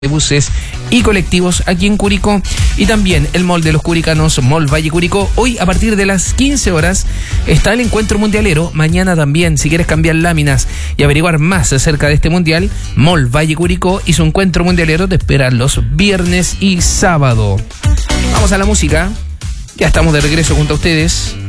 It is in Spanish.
de buses y colectivos aquí en Curicó, y también el Mall de los Curicanos, Mall Valle Curicó. Hoy a partir de las 15 horas está el encuentro mundialero. Mañana también, si quieres cambiar láminas y averiguar más acerca de este mundial, Mall Valle Curicó y su encuentro mundialero te esperan los viernes y sábado. Vamos a la música, ya estamos de regreso junto a ustedes.